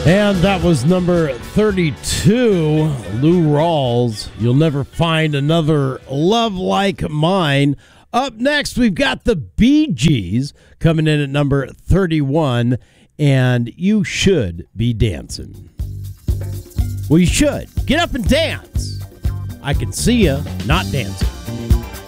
And that was number 32, Lou Rawls. You'll never find another love like mine. Up next, we've got the Bee Gees coming in at number 31, and You Should Be Dancing. Well, you should. Get up and dance. I can see you not dancing.